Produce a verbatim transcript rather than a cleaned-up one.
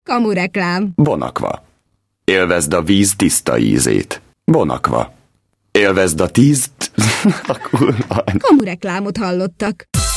Kamureklám. Bonakva. Élvezd a víz tiszta ízét. Bonakva. Élvezd a tíz... Kamureklámot hallottak.